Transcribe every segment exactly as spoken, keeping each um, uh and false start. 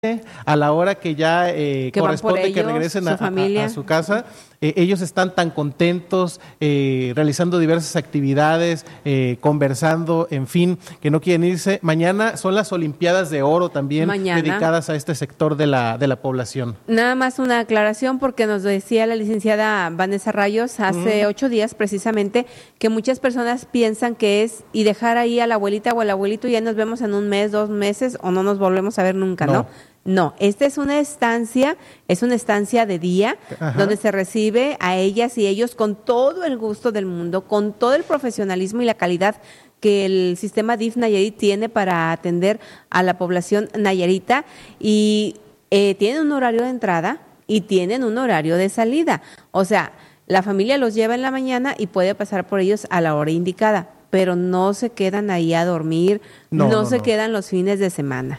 a la hora que ya eh, que corresponde ellos, que regresen a, a, a, a su casa. Eh, ellos están tan contentos, eh, realizando diversas actividades, eh, conversando, en fin, que no quieren irse. Mañana son las Olimpiadas de Oro también, Mañana. dedicadas a este sector de la, de la población. Nada más una aclaración, porque nos decía la licenciada Vanessa Rayos hace mm. ocho días precisamente que muchas personas piensan que es y dejar ahí a la abuelita o al abuelito y ya nos vemos en un mes, dos meses o no nos volvemos a ver nunca, ¿no? ¿no? No, esta es una estancia, es una estancia de día, Ajá. donde se recibe a ellas y ellos con todo el gusto del mundo, con todo el profesionalismo y la calidad que el sistema D I F Nayarit tiene para atender a la población nayarita, y eh, tienen un horario de entrada y tienen un horario de salida. O sea, la familia los lleva en la mañana y puede pasar por ellos a la hora indicada, pero no se quedan ahí a dormir, no, no, no se no. quedan los fines de semana.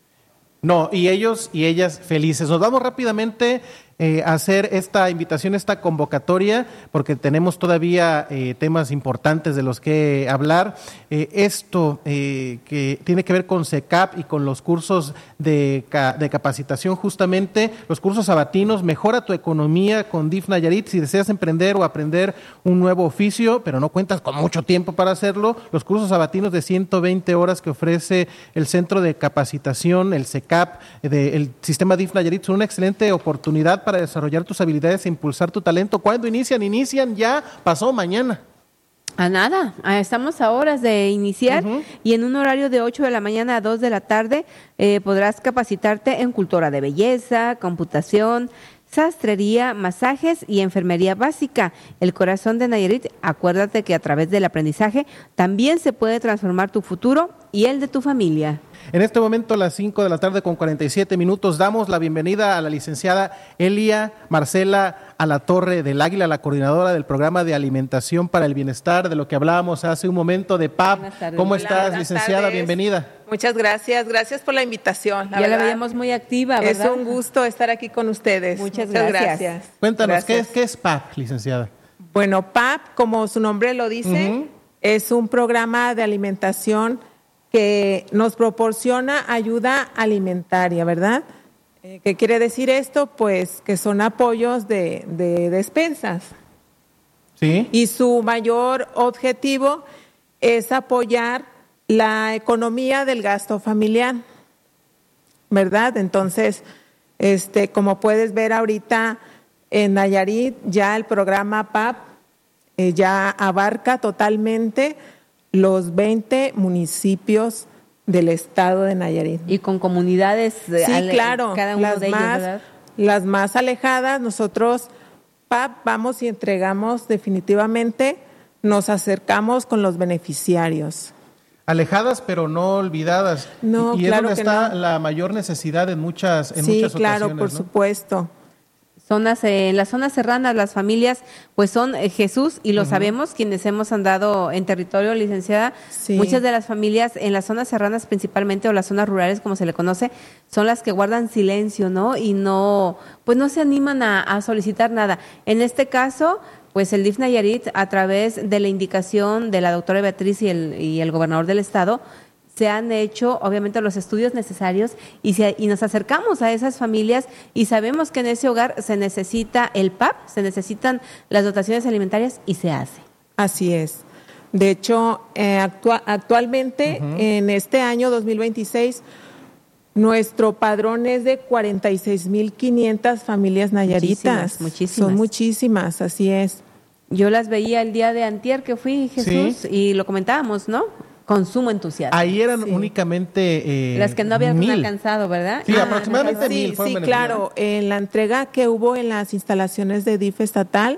No, y ellos y ellas felices. Nos vamos rápidamente eh, a hacer esta invitación, esta convocatoria, porque tenemos todavía eh, temas importantes de los que hablar. Eh, esto eh, que tiene que ver con SECAP y con los cursos de, de capacitación, justamente, los cursos sabatinos, Mejora tu economía con D I F Nayarit. Si deseas emprender o aprender un nuevo oficio, pero no cuentas con mucho tiempo para hacerlo, los cursos sabatinos de ciento veinte horas que ofrece el Centro de Capacitación, el SECAP, del sistema D I F Nayarit, son una excelente oportunidad para desarrollar tus habilidades e impulsar tu talento. ¿Cuándo inician? Inician ya, pasó mañana. A nada, estamos a horas de iniciar uh-huh. y en un horario de ocho de la mañana a dos de la tarde eh, podrás capacitarte en cultura de belleza, computación, sastrería, masajes y enfermería básica. El corazón de Nayarit, acuérdate que a través del aprendizaje también se puede transformar tu futuro y el de tu familia. En este momento, a las cinco de la tarde con cuarenta y siete minutos, damos la bienvenida a la licenciada Elia Marcela Alatorre del Águila, la coordinadora del programa de alimentación para el bienestar, de lo que hablábamos hace un momento de P A P. ¿Cómo estás, Hola, licenciada? Tardes. Bienvenida. Muchas gracias, gracias por la invitación. La ya verdad, la veíamos muy activa, ¿verdad? Es un gusto estar aquí con ustedes. Muchas, Muchas gracias. gracias. Cuéntanos, gracias. ¿qué es, qué es P A P, licenciada? Bueno, P A P, como su nombre lo dice, uh-huh. es un programa de alimentación que nos proporciona ayuda alimentaria, ¿verdad? Eh, ¿Qué quiere decir esto? Pues que son apoyos de, de despensas. Sí. Y su mayor objetivo es apoyar la economía del gasto familiar, ¿verdad? Entonces, este, como puedes ver ahorita en Nayarit, ya el programa P A P eh, ya abarca totalmente los veinte municipios del estado de Nayarit. Y con comunidades sí, ale- claro, cada uno las de ellos, más, ¿verdad? Las más alejadas, nosotros P A P vamos y entregamos definitivamente, nos acercamos con los beneficiarios. Alejadas pero no olvidadas. No, y, y claro es donde que está no. la mayor necesidad en muchas en sí, muchas claro, ocasiones, por ¿no? supuesto. Zonas, eh, en las zonas serranas, las familias, pues son eh, Jesús, y lo uh-huh. sabemos quienes hemos andado en territorio, licenciada. Sí. Muchas de las familias en las zonas serranas principalmente, o las zonas rurales, como se le conoce, son las que guardan silencio, ¿no? Y no, pues no se animan a, a solicitar nada. En este caso, pues el D I F Nayarit, a través de la indicación de la doctora Beatriz y el, y el gobernador del estado, se han hecho obviamente los estudios necesarios y, se, y nos acercamos a esas familias y sabemos que en ese hogar se necesita el P A P, se necesitan las dotaciones alimentarias y se hace. Así es. De hecho, eh, actua- actualmente uh-huh. en este año dos mil veintiséis, nuestro padrón es de cuarenta y seis mil quinientas familias nayaritas. Muchísimas, muchísimas. Son muchísimas, así es. Yo las veía el día de antier que fui, Jesús, ¿sí? Y lo comentábamos, ¿no? Consumo entusiasmo. Ahí eran sí. únicamente eh, las que no habían mil. alcanzado, ¿verdad? Sí, ah, aproximadamente sí, mil. Sí, claro. En la entrega que hubo en las instalaciones de D I F estatal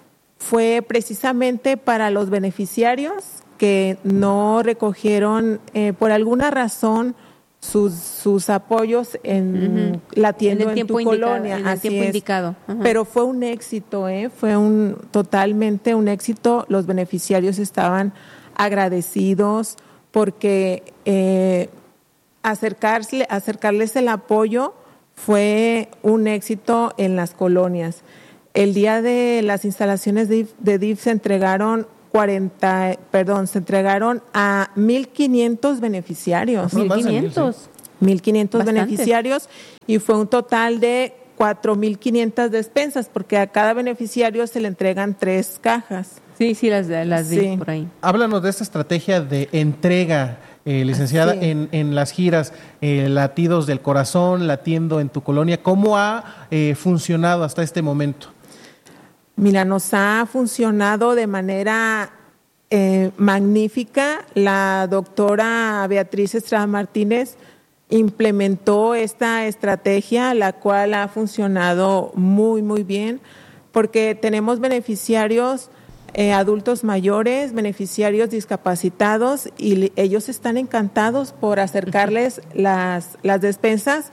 fue precisamente para los beneficiarios que no recogieron eh, por alguna razón sus sus apoyos en uh-huh. la tienda, en, el en tu indicado, colonia. En el Así tiempo es. indicado. Uh-huh. Pero fue un éxito, ¿eh? Fue un totalmente un éxito. Los beneficiarios estaban agradecidos porque eh, acercarse, acercarles el apoyo fue un éxito en las colonias. El día de las instalaciones de, de D I F se entregaron cuarenta, perdón, se entregaron a mil quinientos beneficiarios. mil quinientos. mil quinientos beneficiarios y fue un total de cuatro mil quinientas despensas, porque a cada beneficiario se le entregan tres cajas. Sí, sí, las, las vi Sí. por ahí. Háblanos de esta estrategia de entrega, eh, licenciada, Sí. en, en las giras, eh, Latidos del Corazón, Latiendo en tu Colonia. ¿Cómo ha eh, funcionado hasta este momento? Mira, nos ha funcionado de manera eh, magnífica. La doctora Beatriz Estrada Martínez implementó esta estrategia, la cual ha funcionado muy, muy bien, porque tenemos beneficiarios eh, adultos mayores, beneficiarios discapacitados, y li- ellos están encantados por acercarles las, las despensas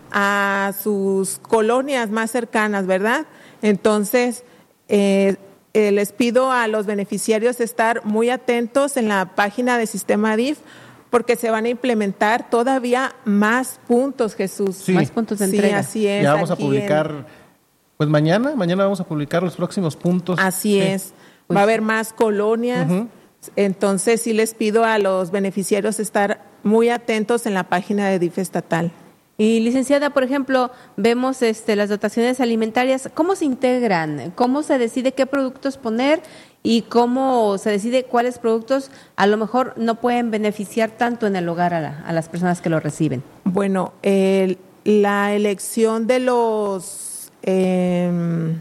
a sus colonias más cercanas, ¿verdad? Entonces, eh, eh, les pido a los beneficiarios estar muy atentos en la página de Sistema D I F, porque se van a implementar todavía más puntos, Jesús. Sí. Más puntos de Sí, entrega. así es. Ya vamos a aquí publicar, en- pues mañana, mañana vamos a publicar los próximos puntos. así Sí. es. Va a haber más colonias. Ujú. Entonces, sí les pido a los beneficiarios estar muy atentos en la página de D I F estatal. Y licenciada, por ejemplo, vemos este, las dotaciones alimentarias, ¿cómo se integran? ¿Cómo se decide qué productos poner y cómo se decide cuáles productos a lo mejor no pueden beneficiar tanto en el hogar a, la- a las personas que lo reciben? Bueno, el- la elección de los em,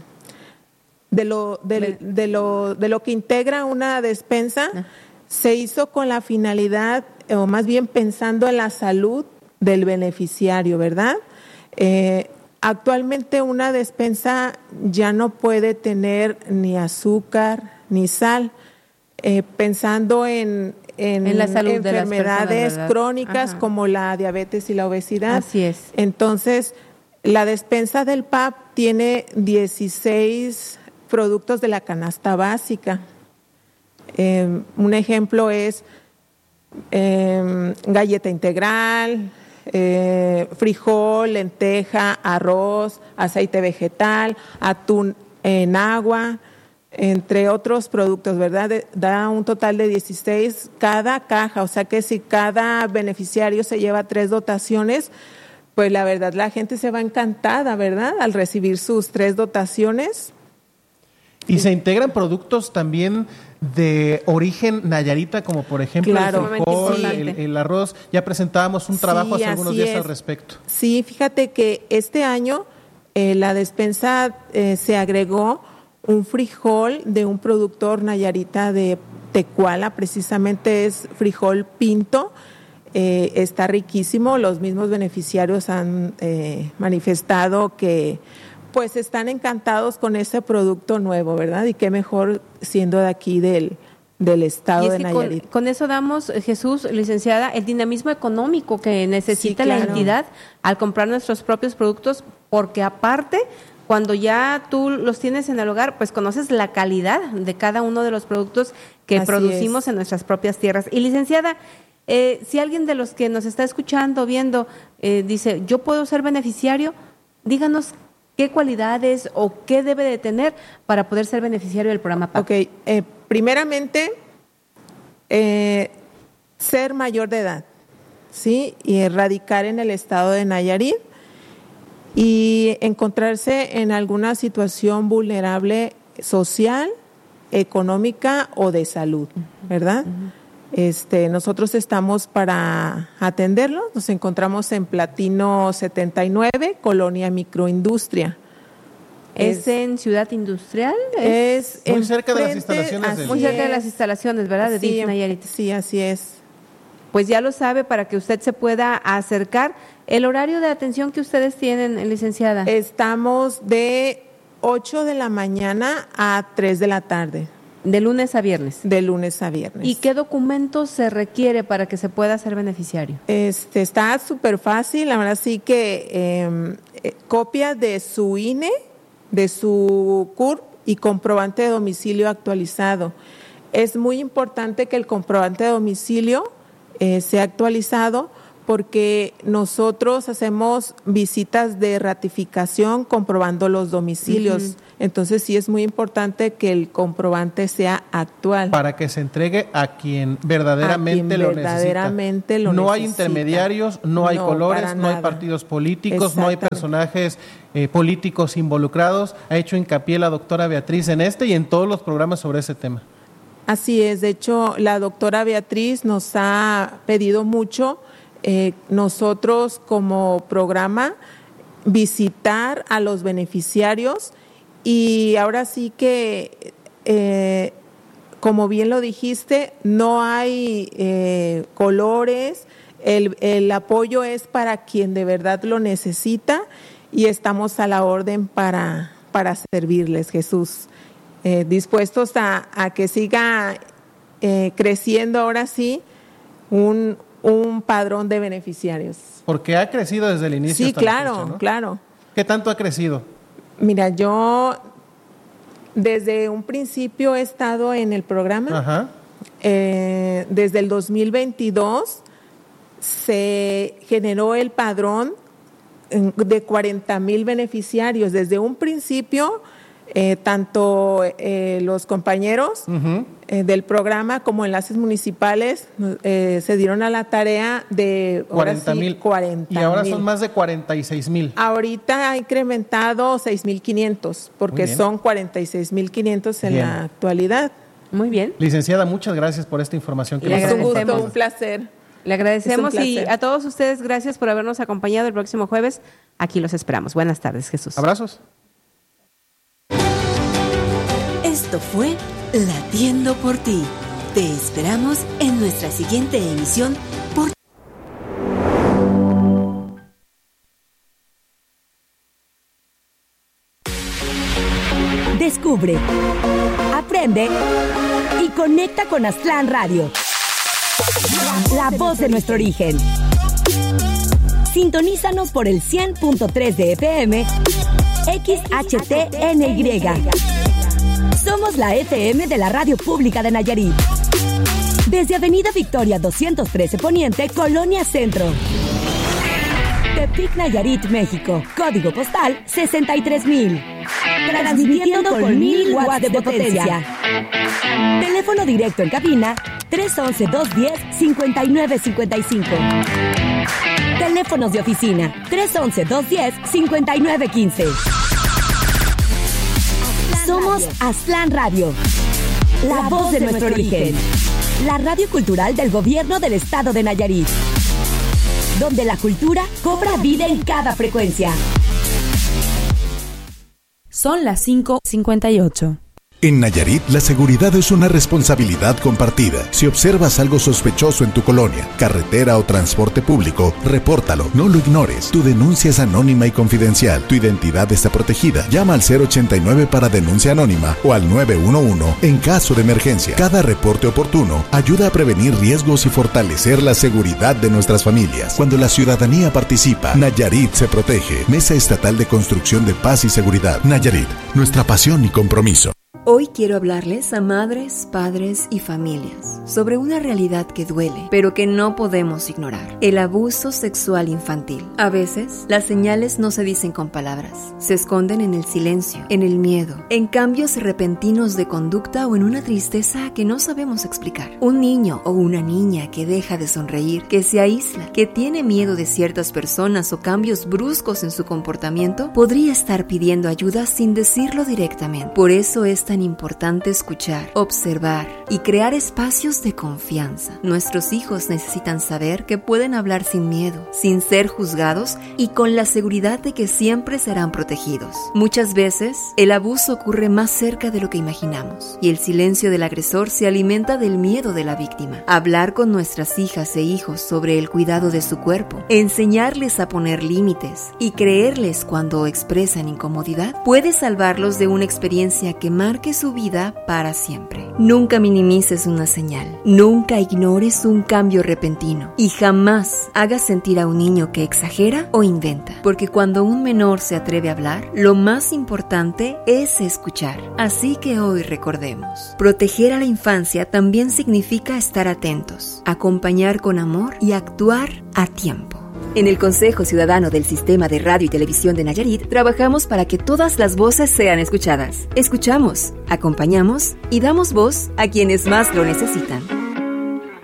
de lo de, de lo de lo que integra una despensa Ah. se hizo con la finalidad, o más bien pensando en la salud del beneficiario, ¿verdad? Eh, actualmente una despensa ya no puede tener ni azúcar ni sal, eh, pensando en, en, En la salud de las enfermedades personas, ¿verdad? crónicas Ajá. como la diabetes y la obesidad. Así es. Entonces, la despensa del P A P tiene dieciséis productos de la canasta básica. Eh, un ejemplo es eh, galleta integral, eh, frijol, lenteja, arroz, aceite vegetal, atún en agua, entre otros productos, ¿verdad? De- da un total de dieciséis cada caja, o sea que si cada beneficiario se lleva tres dotaciones, pues la verdad la gente se va encantada, ¿verdad? Al recibir sus tres dotaciones. Y se integran productos también de origen nayarita, como por ejemplo Claro. el frijol, Sí. el, el arroz. Ya presentábamos un trabajo Sí, hace algunos así días es. al respecto. Sí, fíjate que este año eh, la despensa eh, se agregó un frijol de un productor nayarita de Tecuala, precisamente es frijol pinto. Eh, está riquísimo, los mismos beneficiarios han eh, manifestado que pues están encantados con ese producto nuevo, ¿verdad? Y qué mejor siendo de aquí del, del estado Y es de que con, Nayarit. con eso damos, eh, Jesús, licenciada, el dinamismo económico que necesita Sí, la claro. entidad al comprar nuestros propios productos, porque aparte, cuando ya tú los tienes en el hogar, pues conoces la calidad de cada uno de los productos que Así producimos es. en nuestras propias tierras. Y licenciada, eh, si alguien de los que nos está escuchando, viendo, eh, dice, yo puedo ser beneficiario, díganos qué cualidades o qué debe de tener para poder ser beneficiario del programa P A P. Ok, eh, primeramente, eh, ser mayor de edad, ¿sí? Y radicar en el estado de Nayarit y encontrarse en alguna situación vulnerable social, económica o de salud, ¿verdad? Este, nosotros estamos para atenderlo. Nos encontramos en Platino setenta y nueve, Colonia Microindustria. ¿Es, Es- en Ciudad Industrial? Es Muy cerca de las enfrente, instalaciones del- Muy así cerca de es. las instalaciones, ¿verdad? De D I F Sí, Nayarit. sí, así es. Pues ya lo sabe para que usted se pueda acercar. El horario de atención que ustedes tienen, licenciada. Estamos de ocho de la mañana a tres de la tarde, De lunes a viernes. de lunes a viernes. ¿Y qué documentos se requiere para que se pueda ser beneficiario? Este, está súper fácil, la verdad sí que eh, eh, copia de su I N E, de su C U R P y comprobante de domicilio actualizado. Es muy importante que el comprobante de domicilio eh, sea actualizado porque nosotros hacemos visitas de ratificación comprobando los domicilios. Uh-huh. Entonces sí es muy importante que el comprobante sea actual. Para que se entregue a quien verdaderamente, a quien lo, verdaderamente necesita. lo no necesita. hay intermediarios, no hay no, colores, no hay partidos políticos, no hay personajes eh, políticos involucrados. Ha hecho hincapié la doctora Beatriz en este y en todos los programas sobre ese tema. Así es, de hecho la doctora Beatriz nos ha pedido mucho, eh, nosotros como programa, visitar a los beneficiarios y ahora sí que, eh, como bien lo dijiste, no hay eh, colores, el, el apoyo es para quien de verdad lo necesita y estamos a la orden para, para servirles, Jesús. Eh, dispuestos a, a que siga eh, creciendo ahora sí un, un padrón de beneficiarios. Porque ha crecido desde el inicio. Sí, claro, fecha, ¿no? Claro. ¿Qué tanto ha crecido? Mira, yo desde un principio he estado en el programa. Ajá. Eh, desde el dos mil veintidós se generó el padrón de cuarenta mil beneficiarios. Desde un principio... Eh, tanto eh, los compañeros uh-huh. eh, del programa como enlaces municipales eh, se dieron a la tarea de cuarenta mil. cuarenta y ahora son más de cuarenta y seis mil. Ahorita ha incrementado seis mil quinientos porque son cuarenta y seis mil quinientos en bien. La actualidad. Muy bien. Licenciada, muchas gracias por esta información. Que Le nos un gusto, un placer. Le agradecemos y a todos ustedes gracias por habernos acompañado el próximo jueves. Aquí los esperamos. Buenas tardes, Jesús. Abrazos. Esto fue Latiendo por ti. Te esperamos en nuestra siguiente emisión por Descubre, aprende y conecta con Aztlán Radio. La voz de nuestro origen. Sintonízanos por el cien punto tres de F M X H T N Y. Somos la F M de la Radio Pública de Nayarit. Desde Avenida Victoria doscientos trece Poniente, Colonia Centro. Tepic, Nayarit, México. Código postal sesenta y tres mil. Transmitiendo con mil watts de potencia. Teléfono directo en cabina tres once, dos diez, cincuenta y nueve cincuenta y cinco. Teléfonos de oficina tres once, dos diez, cincuenta y nueve quince. Somos Aztlán Radio, la voz de nuestro origen. La radio cultural del gobierno del estado de Nayarit, donde la cultura cobra vida en cada frecuencia. Son las cinco cincuenta y ocho. En Nayarit, la seguridad es una responsabilidad compartida. Si observas algo sospechoso en tu colonia, carretera o transporte público, repórtalo, no lo ignores. Tu denuncia es anónima y confidencial. Tu identidad está protegida. Llama al cero ochenta y nueve para denuncia anónima o al nueve uno uno en caso de emergencia. Cada reporte oportuno ayuda a prevenir riesgos y fortalecer la seguridad de nuestras familias. Cuando la ciudadanía participa, Nayarit se protege. Mesa Estatal de Construcción de Paz y Seguridad. Nayarit, nuestra pasión y compromiso. Hoy quiero hablarles a madres, padres y familias sobre una realidad que duele, pero que no podemos ignorar: el abuso sexual infantil. A veces, las señales no se dicen con palabras, se esconden en el silencio, en el miedo, en cambios repentinos de conducta o en una tristeza que no sabemos explicar. Un niño o una niña que deja de sonreír, que se aísla, que tiene miedo de ciertas personas o cambios bruscos en su comportamiento, podría estar pidiendo ayuda sin decirlo directamente. Por eso es tan importante escuchar, observar y crear espacios de confianza. Nuestros hijos necesitan saber que pueden hablar sin miedo, sin ser juzgados y con la seguridad de que siempre serán protegidos. Muchas veces, el abuso ocurre más cerca de lo que imaginamos y el silencio del agresor se alimenta del miedo de la víctima. Hablar con nuestras hijas e hijos sobre el cuidado de su cuerpo, enseñarles a poner límites y creerles cuando expresan incomodidad puede salvarlos de una experiencia que marca marque su vida para siempre. Nunca minimices una señal, nunca ignores un cambio repentino y jamás hagas sentir a un niño que exagera o inventa, porque cuando un menor se atreve a hablar, lo más importante es escuchar. Así que hoy recordemos, proteger a la infancia también significa estar atentos, acompañar con amor y actuar a tiempo. En el Consejo Ciudadano del Sistema de Radio y Televisión de Nayarit, trabajamos para que todas las voces sean escuchadas. Escuchamos, acompañamos y damos voz a quienes más lo necesitan.